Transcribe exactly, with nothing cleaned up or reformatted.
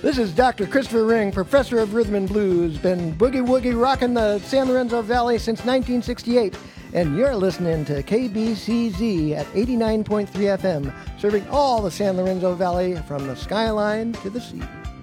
This is Doctor Christopher Ring, professor of rhythm and blues. Been boogie-woogie rocking the San Lorenzo Valley since nineteen sixty-eight. And you're listening to K B C Z at eighty-nine point three F M, serving all the San Lorenzo Valley from the skyline to the sea.